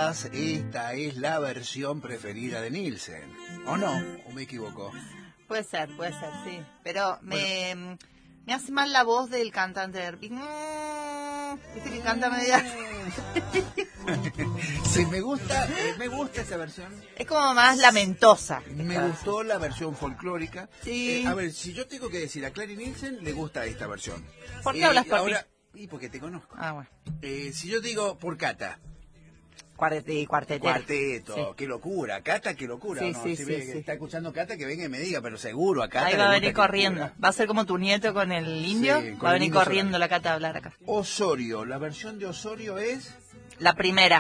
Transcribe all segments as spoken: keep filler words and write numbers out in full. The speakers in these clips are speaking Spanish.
quizás esta es la versión preferida de Nielsen. ¿O no? ¿O me equivoco? Puede ser, puede ser, sí. Pero me, bueno. me hace mal la voz del cantante de Herbie. Viste que canta media... Sí, me gusta, eh, me gusta esta versión. Es como más lamentosa. Me gustó la versión folclórica. Sí. Eh, a ver, si yo tengo que decir a Clary Nielsen, le gusta esta versión. ¿Por qué eh, hablas por ahora, mí? Y porque te conozco. Ah, bueno. Eh, si yo digo por Cata. Cuartet, cuarteto. Cuarteto, sí. Qué locura. Cata, qué locura. Sí, ¿no? sí, si sí, ve sí. que está escuchando Cata, que venga y me diga, pero seguro a Cata. Ahí va a venir corriendo. Va a ser como tu nieto con el indio. Sí, va a venir corriendo Solari. la Cata a hablar acá. Osorio, la versión de Osorio es... La primera.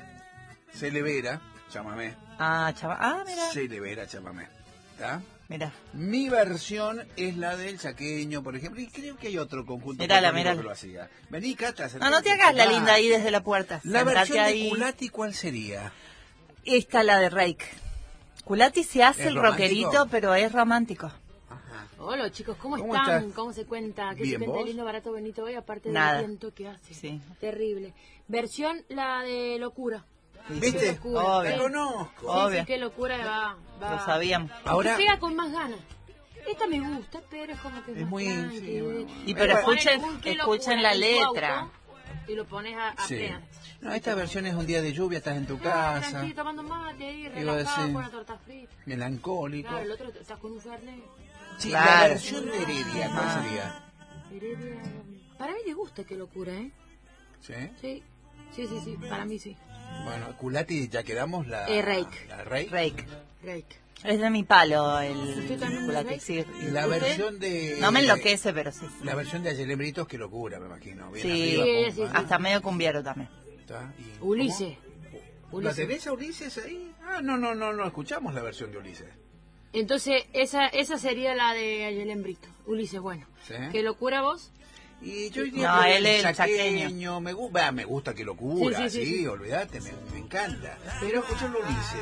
Celevera, chámame. Ah, chaval. Ah, mira. Celevera, chámame. ¿Está? Mira. Mi versión es la del Chaqueño, por ejemplo, y creo que hay otro conjunto Mirala, folclórico mirala. que lo hacía. Vení, Cata. No, no te hagas la linda ahí desde la puerta. La Sentate versión ahí. de Culati, ¿cuál sería? Esta la de Reik. Culati se hace ¿Es el romántico? rockerito, pero es romántico. Ajá. Hola chicos, ¿cómo, ¿Cómo están? estás? ¿Cómo se cuenta? ¿Qué Bien, se cuenta ¿vos? el lindo barato Benito hoy? Aparte Nada. del viento que hace. Sí. Terrible. Versión la de Locura. ¿Viste? Qué locura. Obvio. Te Sí. conozco. Sí, Obvio. sí, qué locura va. va. Lo sabíamos. Ahora- Que pega con más ganas. Esta me gusta, pero es como que es, Es más muy- tranqui. sí, bueno, bueno. Y pero Bueno, escuchen, Ponen un qué escuchen locura la en tu letra. auto Y lo pones a, a Sí. plena. No, esta versión es un día de lluvia, estás en tu Ah, casa, tranquilo, tomando mate ahí, Iba a relajado decir- con una torta frita. melancólico. Claro, el otro estás con un fernet. Sí, Claro. la versión de Heredia, ¿cuál Ah. sería? Heredia. Para mí le gusta qué locura, ¿eh? ¿Sí? Sí, sí, sí, sí, para mí sí. Bueno, Culati, ya quedamos la... Eh, Reik. La Reik. Reik. Reik. Es de mi palo el ¿Usted también Culati, Reik? sí. Y la ¿Usted? versión de... No me enloquece, pero sí. La versión de Ayelen Britos, qué locura, me imagino. Bien Sí, arriba, sí, pum, sí, va. Hasta medio cumbiero también. ¿Está? ¿Y Ulises. cómo? ¿La Ulises. tenés a Ulises ahí? Ah, no, no, no, no escuchamos la versión de Ulises. Entonces, esa esa sería la de Ayelen Brito. Ulises, bueno. Sí. ¿Qué locura vos? Y yo diría No, que él es el chaqueño. me, gu- bah, me gusta, qué locura, Sí, sí, sí, sí, sí. olvídate, me, me encanta. Pero escucharlo Ulises.